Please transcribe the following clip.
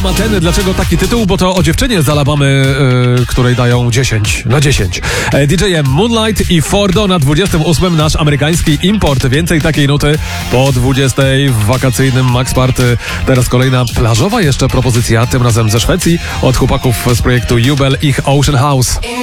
Mateny, dlaczego taki tytuł? Bo to o dziewczynie z Alabamy, której dają 10 na 10. DJ-em Moonlight i Fordo na 28. nasz amerykański import. Więcej takiej nuty po 20 w wakacyjnym Max Party. Teraz kolejna plażowa jeszcze propozycja, tym razem ze Szwecji, od chłopaków z projektu Jubel, ich Ocean House.